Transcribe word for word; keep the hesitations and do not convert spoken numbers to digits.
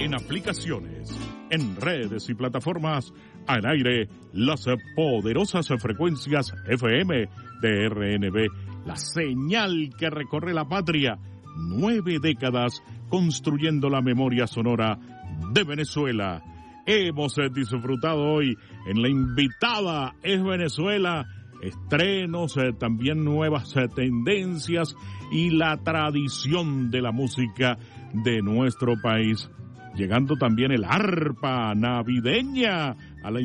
en aplicaciones, en redes y plataformas, al aire, las poderosas frecuencias F M de R N B, la señal que recorre la patria, nueve décadas construyendo la memoria sonora de Venezuela. Hemos disfrutado hoy en La Invitada es Venezuela, estrenos, eh, también nuevas eh, tendencias y la tradición de la música de nuestro país. Llegando también el arpa navideña a la